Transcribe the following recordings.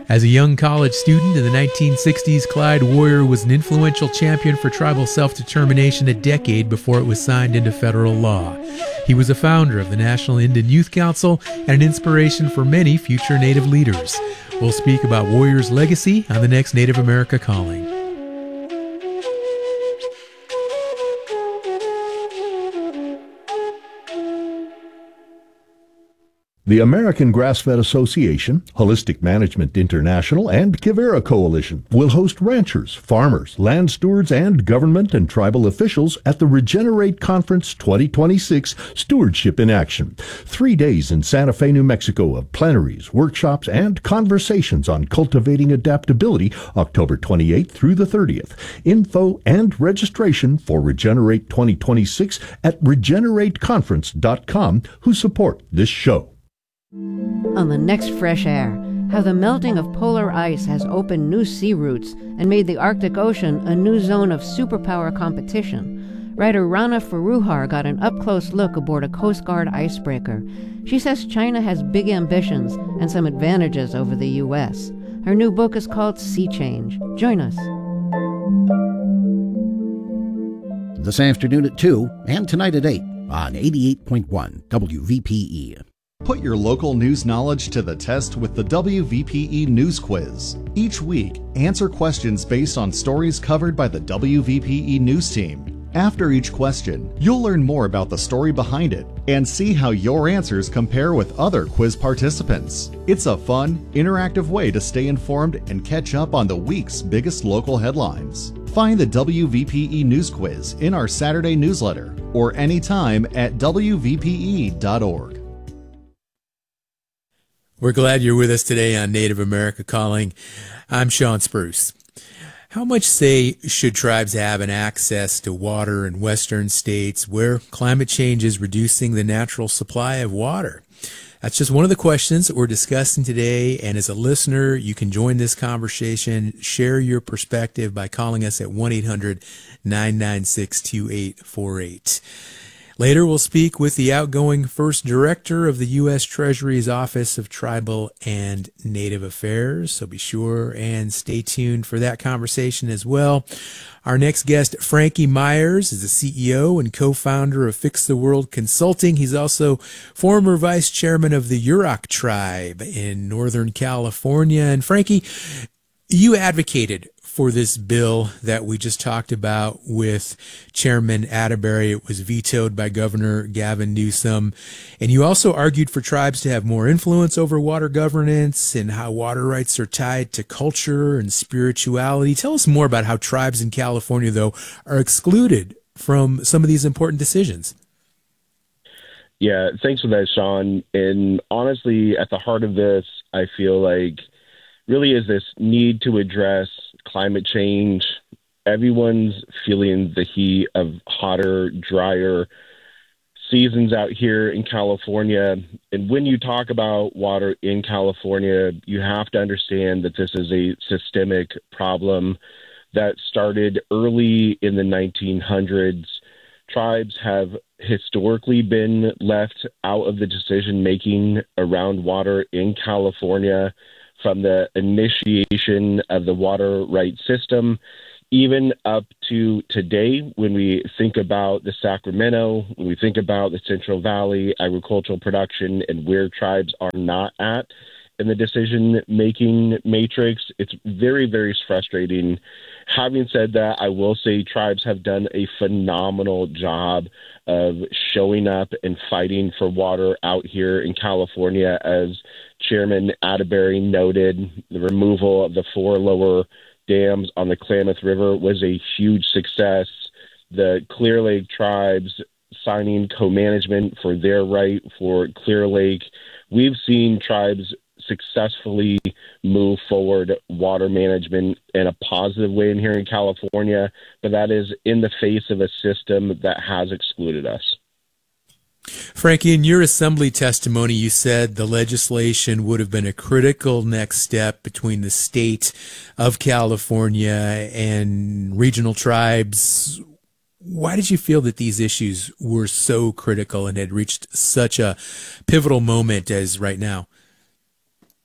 As a young college student in the 1960s, Clyde Warrior was an influential champion for tribal self-determination a decade before it was signed into federal law. He was a founder of the National Indian Youth Council and an inspiration for many future Native leaders. We'll speak about Warrior's legacy on the next Native America Calling. The American Grass-Fed Association, Holistic Management International, and Quivira Coalition will host ranchers, farmers, land stewards, and government and tribal officials at the Regenerate Conference 2026 Stewardship in Action. 3 days in Santa Fe, New Mexico of plenaries, workshops, and conversations on cultivating adaptability, October 28th through the 30th. Info and registration for Regenerate 2026 at regenerateconference.com, who support this show. On the next Fresh Air, how the melting of polar ice has opened new sea routes and made the Arctic Ocean a new zone of superpower competition. Writer Rana Faruhar got an up-close look aboard a Coast Guard icebreaker. She says China has big ambitions and some advantages over the U.S. Her new book is called Sea Change. Join us. This afternoon at 2 and tonight at 8 on 88.1 WVPE. Put your local news knowledge to the test with the WVPE News Quiz. Each week, answer questions based on stories covered by the WVPE News team. After each question, you'll learn more about the story behind it and see how your answers compare with other quiz participants. It's a fun, interactive way to stay informed and catch up on the week's biggest local headlines. Find the WVPE News Quiz in our Saturday newsletter or anytime at WVPE.org. We're glad you're with us today on Native America Calling. I'm Sean Spruce. How much say should tribes have in access to water in western states where climate change is reducing the natural supply of water? That's just one of the questions that we're discussing today. And as a listener, you can join this conversation, share your perspective by calling us at 1-800-996-2848. Later, we'll speak with the outgoing first director of the U.S. Treasury's Office of Tribal and Native Affairs, so be sure and stay tuned for that conversation as well. Our next guest, Frankie Myers, is the CEO and co-founder of Fix the World Consulting. He's also former vice chairman of the Yurok tribe in Northern California. And Frankie, you advocated for this bill that we just talked about with Chairman Atterbury. It was vetoed by Governor Gavin Newsom. And you also argued for tribes to have more influence over water governance and how water rights are tied to culture and spirituality. Tell us more about how tribes in California, though, are excluded from some of these important decisions. Yeah, thanks for that, Sean. And honestly, at the heart of this, I feel like really is this need to address climate change. Everyone's feeling the heat of hotter, drier seasons out here in California. And when you talk about water in California, you have to understand that this is a systemic problem that started early in the 1900s. Tribes have historically been left out of the decision-making around water in California from the initiation of the water rights system, even up to today, when we think about the Sacramento, when we think about the Central Valley agricultural production and where tribes are not at in the decision-making matrix, it's very, very frustrating. Having said that, I will say tribes have done a phenomenal job of showing up and fighting for water out here in California. As Chairman Atterbury noted, the removal of the 4 lower dams on the Klamath River was a huge success. The Clear Lake tribes signing co-management for their right for Clear Lake. We've seen tribes successfully move forward water management in a positive way in here in California, but that is in the face of a system that has excluded us. Frankie, in your assembly testimony, you said the legislation would have been a critical next step between the state of California and regional tribes. Why did you feel that these issues were so critical and had reached such a pivotal moment as right now?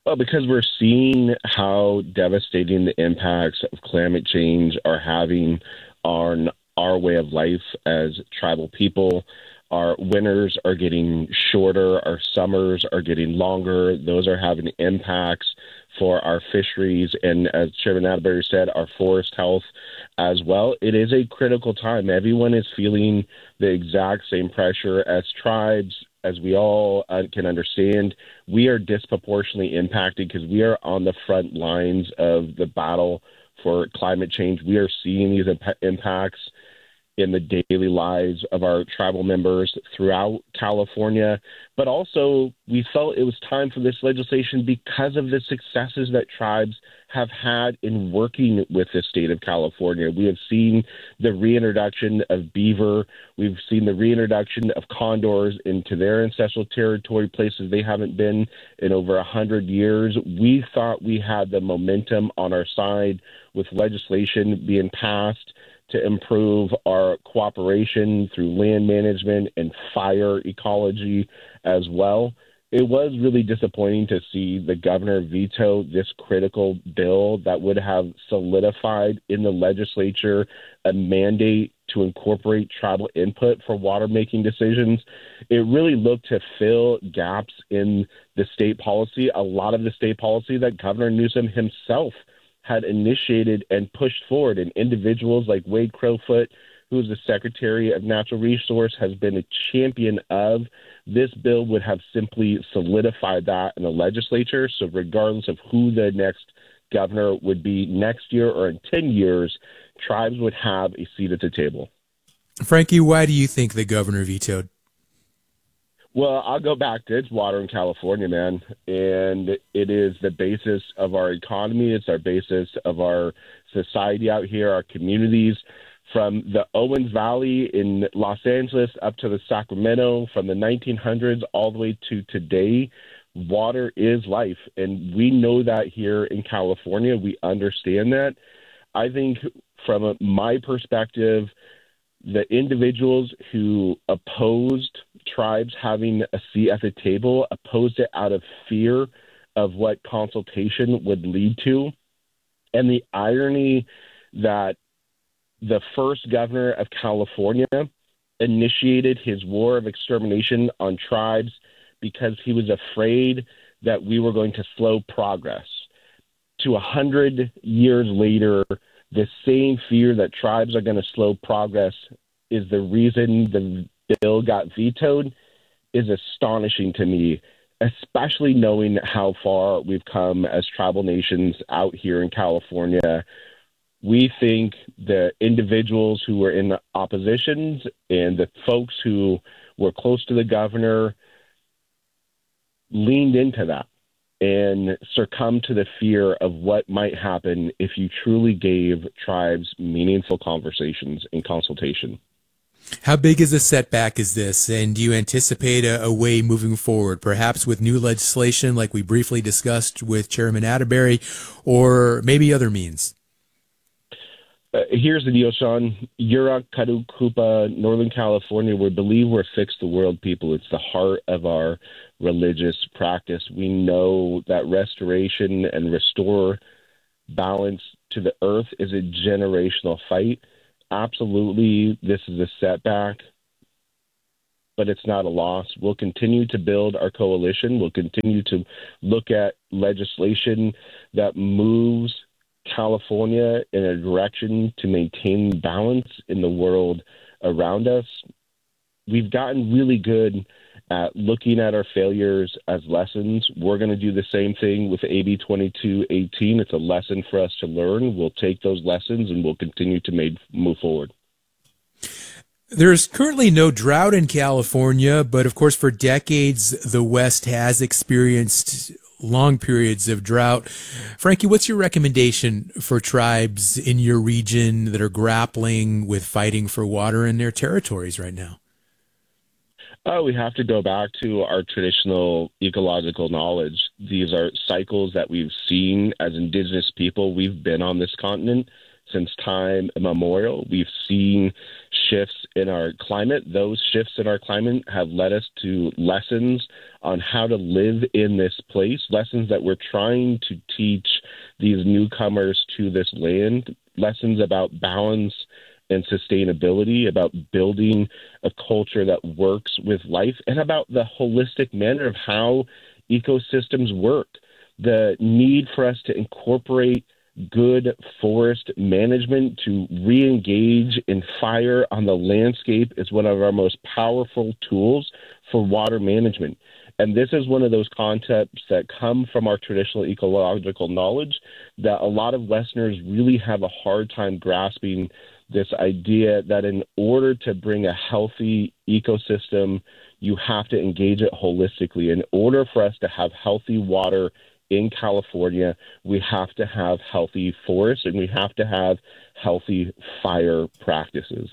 Well, because we're seeing how devastating the impacts of climate change are having on our way of life as tribal people. Our winters are getting shorter, our summers are getting longer. Those are having impacts for our fisheries and, as Chairman Atterbury said, our forest health as well. It is a critical time. Everyone is feeling the exact same pressure as tribes. As we all can understand, we are disproportionately impacted because we are on the front lines of the battle for climate change. We are seeing these impacts in the daily lives of our tribal members throughout California. But also, we felt it was time for this legislation because of the successes that tribes have had in working with the state of California. We have seen the reintroduction of beaver. We've seen the reintroduction of condors into their ancestral territory, places they haven't been in over 100 years. We thought we had the momentum on our side with legislation being passed to improve our cooperation through land management and fire ecology as well. It was really disappointing to see the governor veto this critical bill that would have solidified in the legislature a mandate to incorporate tribal input for water-making decisions. It really looked to fill gaps in the state policy, a lot of the state policy that Governor Newsom himself had initiated and pushed forward, and individuals like Wade Crowfoot, who is the Secretary of Natural Resource, has been a champion of. This bill would have simply solidified that in the legislature. So regardless of who the next governor would be next year or in 10 years, tribes would have a seat at the table. Frankie, why do you think the governor vetoed? Well, I'll go back to it's water in California, man. And it is the basis of our economy. It's our basis of our society out here, our communities. From the Owens Valley in Los Angeles up to the Sacramento, from the 1900s all the way to today, water is life. And we know that here in California. We understand that. I think from my perspective, the individuals who opposed tribes having a seat at the table opposed it out of fear of what consultation would lead to. And the irony that the first governor of California initiated his war of extermination on tribes because he was afraid that we were going to slow progress. To 100 years later, the same fear that tribes are going to slow progress is the reason the bill got vetoed is astonishing to me, especially knowing how far we've come as tribal nations out here in California. We think the individuals who were in the oppositions and the folks who were close to the governor leaned into that and succumbed to the fear of what might happen if you truly gave tribes meaningful conversations and consultation. How big is a setback is this, and do you anticipate a way moving forward, perhaps with new legislation like we briefly discussed with Chairman Atterbury, or maybe other means? Here's the deal, Sean. Yurok, Karukupa, Northern California, we believe we're fixed the world people. It's the heart of our religious practice. We know that restoration and restore balance to the earth is a generational fight. Absolutely, this is a setback, but it's not a loss. We'll continue to build our coalition. We'll continue to look at legislation that moves California in a direction to maintain balance in the world around us. We've gotten really good at looking at our failures as lessons. We're going to do the same thing with AB 2218. It's a lesson for us to learn. We'll take those lessons and we'll continue to move forward. There's currently no drought in California, but of course for decades the West has experienced long periods of drought. Frankie, what's your recommendation for tribes in your region that are grappling with fighting for water in their territories right now? We have to go back to our traditional ecological knowledge. These are cycles that we've seen as indigenous people. We've been on this continent since time immemorial. We've seen shifts in our climate. Those shifts in our climate have led us to lessons on how to live in this place, lessons that we're trying to teach these newcomers to this land, lessons about balance and sustainability, about building a culture that works with life, and about the holistic manner of how ecosystems work. The need for us to incorporate good forest management, to re-engage in fire on the landscape, is one of our most powerful tools for water management. And this is one of those concepts that come from our traditional ecological knowledge that a lot of Westerners really have a hard time grasping, this idea that in order to bring a healthy ecosystem, you have to engage it holistically. In order for us to have healthy water in California, we have to have healthy forests and we have to have healthy fire practices.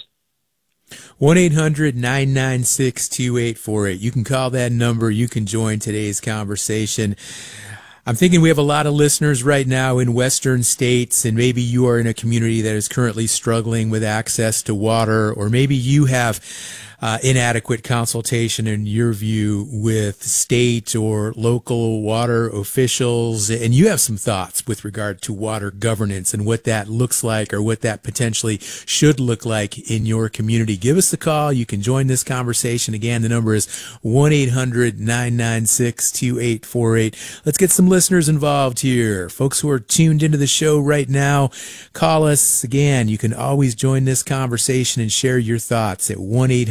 1-800-996-2848. You can call that number. You can join today's conversation. I'm thinking we have a lot of listeners right now in Western states, and maybe you are in a community that is currently struggling with access to water, or maybe you have inadequate consultation, in your view, with state or local water officials, and you have some thoughts with regard to water governance and what that looks like, or what that potentially should look like in your community. Give us a call. You can join this conversation. Again, the number is 1-800-996-2848. Let's get some listeners involved here. Folks who are tuned into the show right now, call us. Again, you can always join this conversation and share your thoughts at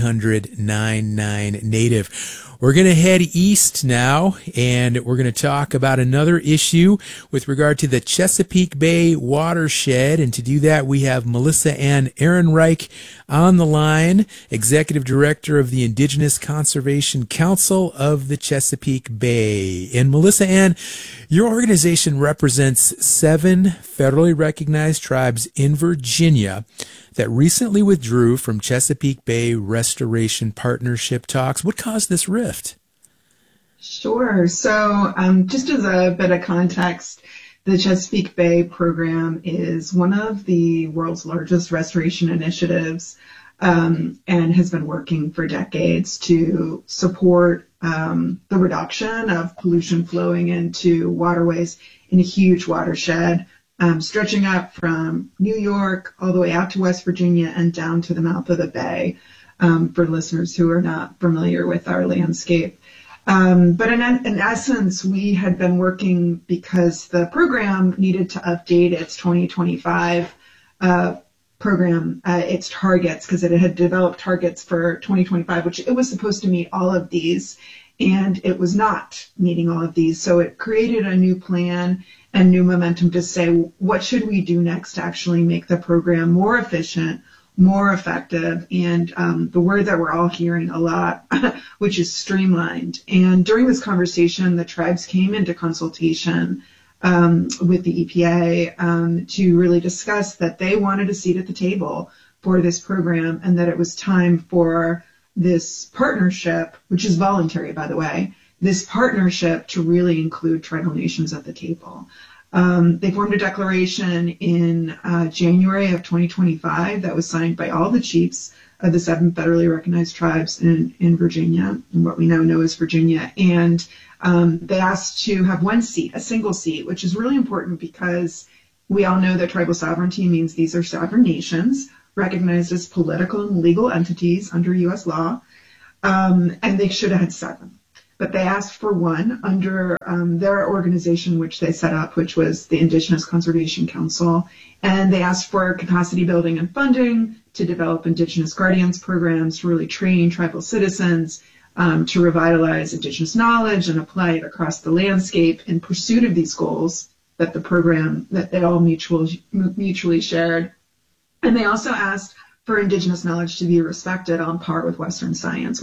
1-800-99-NATIVE. We're going to head east now, and we're going to talk about another issue with regard to the Chesapeake Bay watershed. And to do that, we have Melissa Ann Ehrenreich on the line, Executive Director of the Indigenous Conservation Council of the Chesapeake Bay. And Melissa Ann, your organization represents 7 federally recognized tribes in Virginia that recently withdrew from Chesapeake Bay Restoration Partnership talks. What caused this rift? Sure. So just as a bit of context, the Chesapeake Bay program is one of the world's largest restoration initiatives and has been working for decades to support the reduction of pollution flowing into waterways in a huge watershed, stretching up from New York all the way out to West Virginia and down to the mouth of the bay, for listeners who are not familiar with our landscape. But in essence, we had been working because the program needed to update its 2025 program, its targets, because it had developed targets for 2025, which it was supposed to meet all of these, and it was not meeting all of these. So it created a new plan and new momentum to say, what should we do next to actually make the program more efficient, more effective, and the word that we're all hearing a lot, which is streamlined. And during this conversation, the tribes came into consultation with the EPA to really discuss that they wanted a seat at the table for this program, and that it was time for this partnership, which is voluntary, by the way, this partnership to really include tribal nations at the table. They formed a declaration in January of 2025 that was signed by all the chiefs of the 7 federally recognized tribes in Virginia, and what we now know as Virginia. And they asked to have one seat, a single seat, which is really important because we all know that tribal sovereignty means these are sovereign nations recognized as political and legal entities under U.S. law, and they should have had 7. But they asked for one under their organization, which they set up, which was the Indigenous Conservation Council. And they asked for capacity building and funding to develop Indigenous Guardians programs, to really train tribal citizens, to revitalize Indigenous knowledge and apply it across the landscape in pursuit of these goals that the program, that they all mutually shared. And they also asked for Indigenous knowledge to be respected on par with Western science,